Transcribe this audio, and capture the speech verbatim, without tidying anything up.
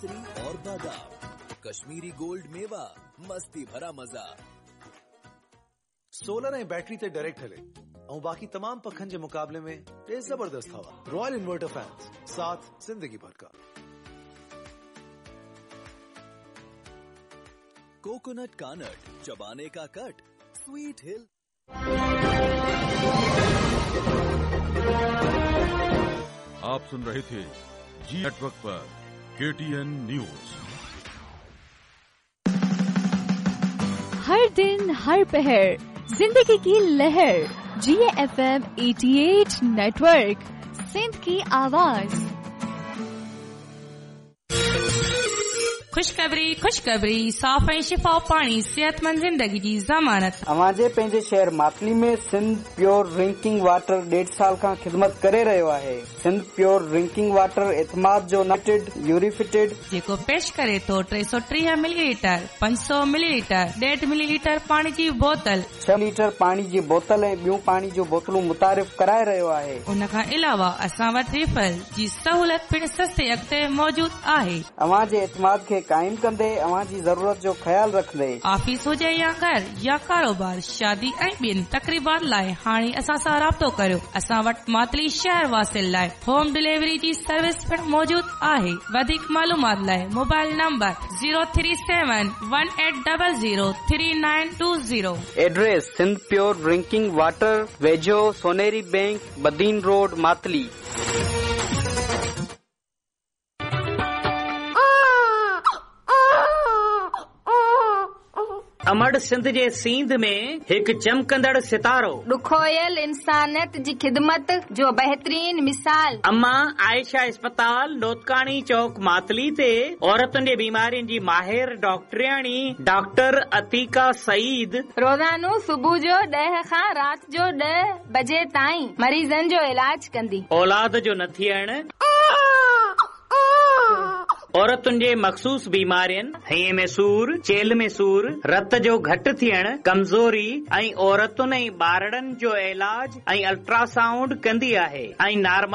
केसरी और बादाम। कश्मीरी गोल्ड मेवा, मस्ती भरा मजा। सोलर ऐं बैटरी ते डायरेक्ट हले ऐं बाक़ी तमाम पखन जे मुकाबले में ये जबरदस्त हवा। रॉयल इन्वर्टर फैंस, साथ जिंदगी भर का। कोकोनट का नट, चबाने का कट, स्वीट हिल। आप सुन रहे थे जी नेटवर्क पर केटीएन न्यूज। हर दिन हर पहर जिंदगी की लहर, जी एफ एम अठासी नेटवर्क, सिंध की आवाज। खुशखबरी खुशखबरी साफ़ ऐं शिफा पाणी, सेहतमंद ज़िंदगी जी ज़मानत। अवांजे पंहिंजे शहर मातली में सिंध प्योर ड्रिंकिंग वाटर डेढ़ साल खां ख़िदमत करे रहियो आहे। Sindh pure drinking water Itmad जो नाइटेड यूरिफिटेड जेको पेश करे थो टे सौ टीह मिलीलीटर, पंज सौ मिलीलीटर, डेढ़ मिलीलीटर पाणी जी बोतल, छह लीटर पाणी जी बोतल ऐं ॿियूं पाणी जूं बोतलूं मुतारिफ़ कराए रहियो आहे। उन खां अलावा असां वटि रिफल जी सहूलियत पिण सस्ते अघि मौजूद आहे। अवांजे इतमाद खे कायम कंदे, अवां जी ज़रूरत जो ख्याल रखंदे, ऑफिस हुजे या घर या कारोबार, शादी ऐं ॿियनि तकरीबात लाइ हाणे असां सां राब्तो करियो। असां वटि मातली शहर वासिल लाइ होम डिलीवरी जी सर्विस पिण मौजूद आहे। वधीक मालूमात लाइ mobile number zero three seven one eight double zero three nine two zero. Address Sindh pure drinking water, वेझो सोनेरी बैंक, बदीन रोड, मातली। अमड़ सिंध जे सींध में हिकु चमकंदड़ सितारो, ॾुखोयल इंसानियत जी ख़िदमत जो बहितरीन मिसाल। अम्मा आयशा अस्पताल, लोतकानी चौक, मातली ते औरतुनि जे बीमारियुनि जी माहिर डॉक्टरियाणी डॉक्टर अतीका सईद रोज़ानो सुबुह जो ॾह खां राति जो ॾह बजे ताईं मरीज़नि जो इलाज कंदी। औलाद जो न थियण, औरतुनि जे मख़सूस बीमारियुनि, हईअ में सूर, चेल में सूर, रत जो घटि थियण, कमज़ोरी ऐं औरतुनि ऐं ॿारड़नि जो इलाज ऐं अल्ट्रासाउंड कंदी आहे ऐं नॉर्मल